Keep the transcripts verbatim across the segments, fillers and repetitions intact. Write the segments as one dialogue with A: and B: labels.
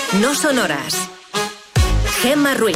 A: No Sonoras. Gemma Ruiz.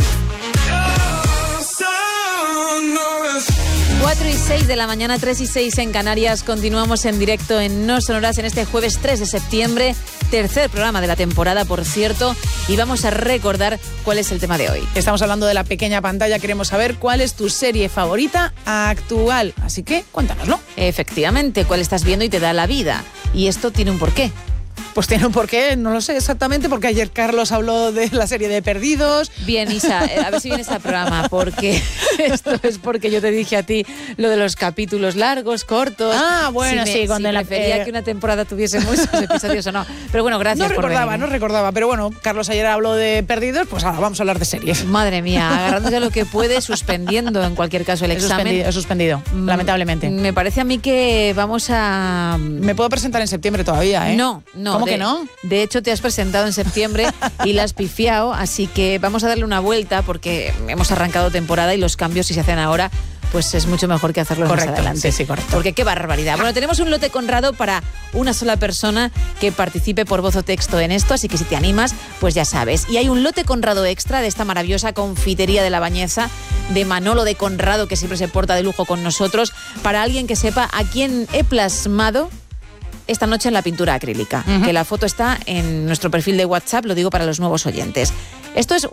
B: cuatro y seis de la mañana, tres y seis en Canarias. Continuamos en directo en No Sonoras en este jueves tres de septiembre, tercer programa de la temporada, por cierto, y vamos a recordar cuál es el tema de hoy.
C: Estamos hablando de la pequeña pantalla, queremos saber cuál es tu serie favorita actual, así que cuéntanoslo.
B: Efectivamente, cuál estás viendo y te da la vida, y esto tiene un porqué.
C: Pues tiene un porqué, no lo sé exactamente, porque ayer Carlos habló de la serie de Perdidos.
B: Bien, Isa, a ver si vienes al programa, porque esto es porque yo te dije a ti lo de los capítulos largos, cortos.
C: Ah, bueno,
B: si
C: sí,
B: me,
C: cuando
B: si
C: la
B: prefería
C: eh...
B: que una temporada tuviese muchos episodios o no. Pero bueno, gracias
C: no
B: por
C: recordaba,
B: venir.
C: No recordaba, pero bueno, Carlos ayer habló de Perdidos, pues ahora vamos a hablar de series.
B: Madre mía, agarrándose a lo que puede, suspendiendo en cualquier caso el
C: he
B: examen.
C: Suspendido, he suspendido, mm, lamentablemente.
B: Me parece a mí que vamos a...
C: Me puedo presentar en septiembre todavía, ¿eh?
B: No, no.
C: ¿Cómo
B: de,
C: que no?
B: De hecho, te has presentado en septiembre y la has pifiado, así que vamos a darle una vuelta porque hemos arrancado temporada y los cambios, si se hacen ahora, pues es mucho mejor que hacerlos
C: correcto,
B: más adelante.
C: Sí, sí, correcto.
B: Porque qué barbaridad. Bueno, tenemos un lote Conrado para una sola persona que participe por voz o texto en esto, así que si te animas, pues ya sabes. Y hay un lote Conrado extra de esta maravillosa confitería de La Bañeza, de Manolo de Conrado, que siempre se porta de lujo con nosotros, para alguien que sepa a quién he plasmado esta noche en la pintura acrílica, uh-huh. que la foto está en nuestro perfil de WhatsApp, lo digo para los nuevos oyentes. Esto es